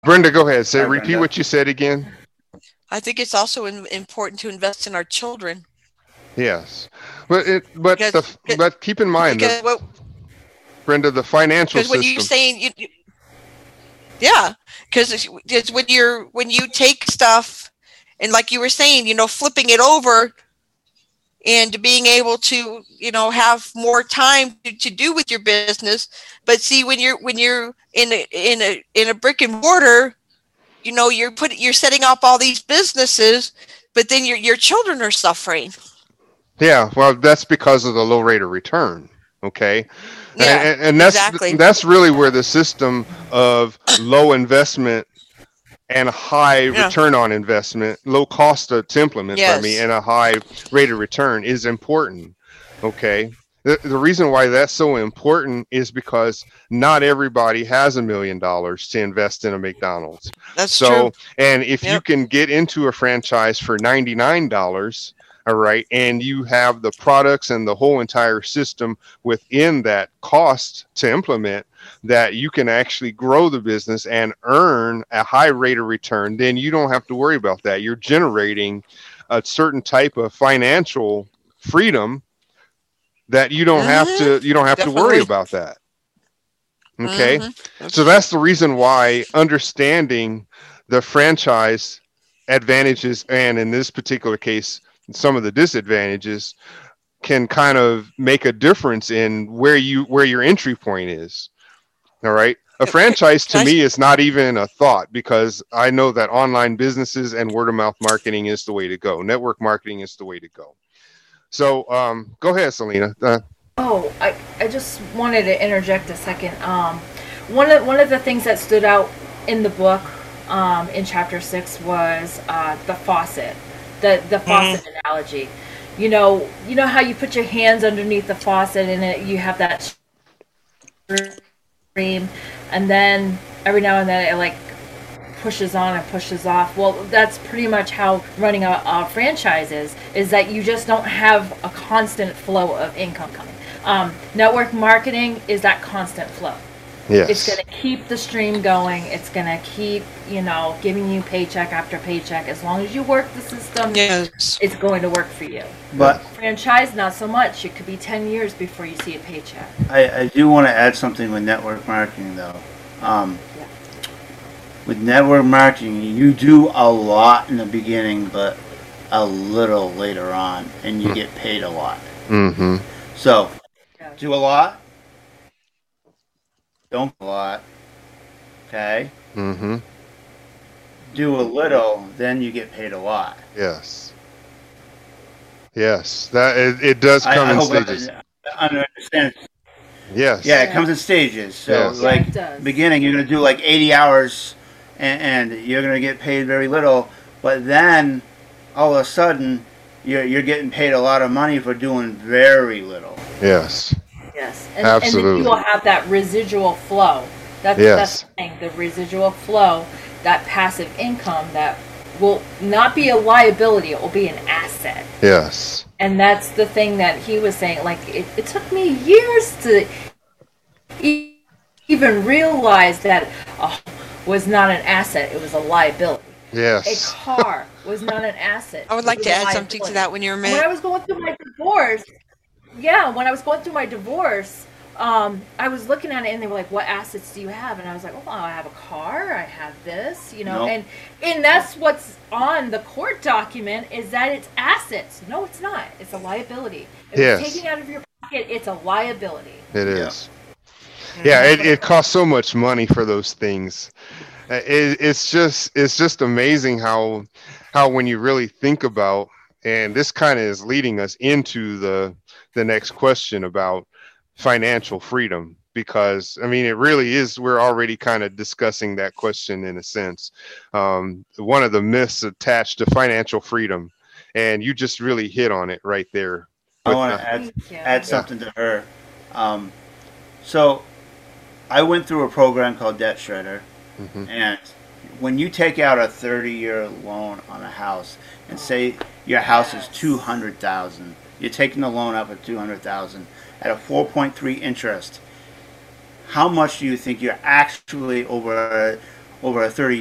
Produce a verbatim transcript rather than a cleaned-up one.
Brenda, go ahead. Say, Hi, repeat Brenda. what you said again. I think it's also in, important to invest in our children Yes, but it, but the, because but keep in mind the, because what Brenda, the financial because when you're system. saying you, you yeah, because it's, it's when you're when you take stuff and like you were saying, you know, flipping it over and being able to, you know, have more time to, to do with your business. But see, when you're when you're in a in a in a brick and mortar, you know, you're put you're setting up all these businesses, but then your your children are suffering. Yeah, well, that's because of the low rate of return. Okay, and, Yeah, and, and that's exactly. that's really where the system of low investment and high Yeah. return on investment, low cost to, to implement, pardon me, Yes. and a high rate of return is important. Okay. The, the reason why that's so important is because not everybody has a million dollars to invest in a McDonald's. That's true. So, and if you Yep. can get into a franchise for ninety-nine dollars, all right, and you have the products and the whole entire system within that cost to implement, that you can actually grow the business and earn a high rate of return, then you don't have to worry about that. You're generating a certain type of financial freedom that you don't have Mhm. to you don't have to worry Definitely. about that. Okay? Mhm. So That's that's the reason why understanding the franchise advantages, and in this particular case some of the disadvantages, can kind of make a difference in where you where your entry point is. All right. A can, can, franchise to can I me is not even a thought, because I know that online businesses and word of mouth marketing is the way to go. Network marketing is the way to go. So um, go ahead, Selena. Uh, Oh, I, I just wanted to interject a second. Um, one of one of the things that stood out in the book, um, in chapter six, was uh, the faucet, the the Mm. faucet analogy. You know, you know how you put your hands underneath the faucet and it, you have that stream, and then every now and then it like pushes on and pushes off. Well, that's pretty much how running a, a franchise is, is that you just don't have a constant flow of income coming. Um, network marketing is that constant flow. It's going yes. to keep the stream going. It's going to keep, you know, giving you paycheck after paycheck. As long as you work the system, Yes. it's going to work for you. But Franchise, not so much. It could be ten years before you see a paycheck. I, I do want to add something with network marketing, though. Um, Yeah. with network marketing, you do a lot in the beginning, but a little later on, and you get paid a lot. Mm-hmm. So, Yeah. do a lot, don't do a lot, okay? Mm-hmm. Do a little, then you get paid a lot. Yes. Yes. That it, it does I, come I in hope stages. I, I understand. Yeah, Yes. it comes Yeah. in stages. So, Yes. Yeah, like, it does. beginning, you're going to do like eighty hours, and, and you're going to get paid very little. But then, all of a sudden, you're, you're getting paid a lot of money for doing very little. Yes. Yes, and and then you will Absolutely. have that residual flow. That's that's Yes. the thing. The residual flow, that passive income that will not be a liability. It will be an asset. Yes. And that's the thing that he was saying. Like it, it took me years to e- even realize that a home was not an asset. It was a liability. A Yes. car was not an asset. I would It like was to a add something to liability. that when you're a And when I minute. was going through my divorce, yeah, when I was going through my divorce, um, I was looking at it and they were like, "What assets do you have?" And I was like, "Oh, well, I have a car. I have this, you know." Nope. And and that's what's on the court document is that it's assets. No, it's not. It's a liability. If it's Yes. taken out of your pocket, it's a liability. It Yeah. is. And Yeah. Hmm. that's It, what I it learned. costs so much money for those things. Uh, It, it's just it's just amazing how how when you really think about, and this kind of is leading us into the the next question about financial freedom, because I mean it really is, we're already kind of discussing that question in a sense. Um, one of the myths attached to financial freedom, and you just really hit on it right there I with want uh, to add, Thank you. add yeah. something to her. Um, so, I went through a program called Debt Shredder. Hmm. And when you take out a thirty year loan on a house and say your house is two Yes. hundred thousand, you're taking the loan up at two hundred thousand at a four point three interest. How much do you think you're actually over over a thirty